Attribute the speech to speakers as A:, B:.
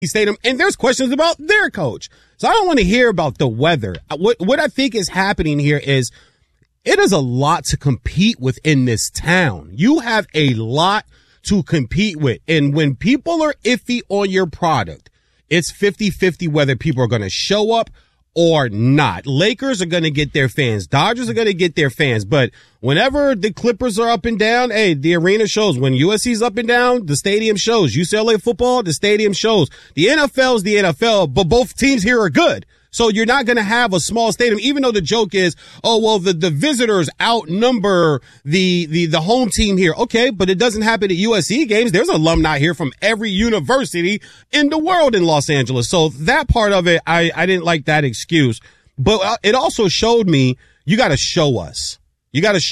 A: Stadium, and there's questions about their coach. So I don't want to hear about the weather. What I think is happening here is it is a lot to compete with in this town. You have a lot to compete with. And when people are iffy on your product, it's 50-50 whether people are going to show up or not. Lakers are going to get their fans. Dodgers are going to get their fans. But whenever the Clippers are up and down, hey, the arena shows. When USC's up and down, the stadium shows. UCLA football, the stadium shows. The NFL is the NFL, but both teams here are good. So you're not going to have a small stadium, even though the joke is, oh, well, the visitors outnumber the home team here. Okay, but it doesn't happen at USC games. There's alumni here from every university in the world in Los Angeles. So that part of it, I didn't like that excuse. But it also showed me you got to show us. You got to show